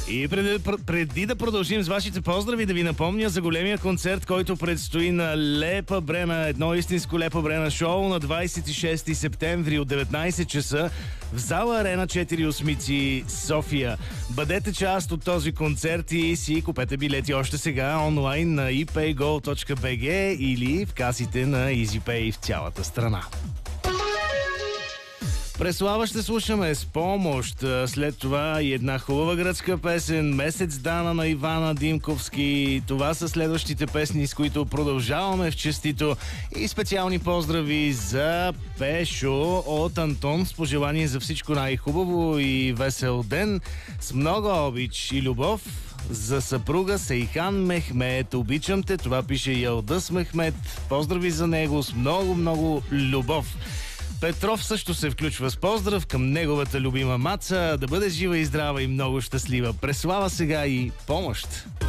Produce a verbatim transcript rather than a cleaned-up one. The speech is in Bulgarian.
И преди, преди да продължим с вашите поздрави, да ви напомня за големия концерт, който предстои на Лепа Брена, едно истинско Лепа Брена шоу на двадесет и шести септември от деветнадесет часа в зала Арена четири осмици, София. Бъдете част от този концерт и си купете билети още сега онлайн на и пей го точка би джи или в касите на EasyPay в цялата страна. Преслава ще слушаме с помощ. След това и една хубава гръцка песен "Месец Дана" на Ивана Димковски. Това са следващите песни, с които продължаваме в честито. И специални поздрави за Пешо от Антон с пожелание за всичко най-хубаво и весел ден. С много обич и любов за съпруга Сейхан Мехмет. Обичам те. Това пише Ялдъс Мехмет. Поздрави за него с много-много любов. Петров също се включва с поздрав към неговата любима Маца. Да бъде жива и здрава и много щастлива. Преслава сега и помощ!